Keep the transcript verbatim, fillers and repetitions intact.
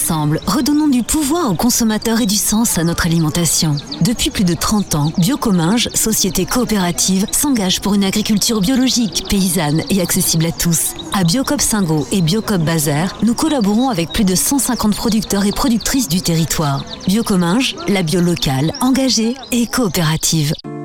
Ensemble, redonnons du pouvoir aux consommateurs et du sens à notre alimentation. Depuis plus de trente ans, Biocominges, société coopérative, s'engage pour une agriculture biologique, paysanne et accessible à tous. À Biocoop Singo et Biocoop Bazar, nous collaborons avec plus de cent cinquante producteurs et productrices du territoire. Biocominges, la bio locale, engagée et coopérative.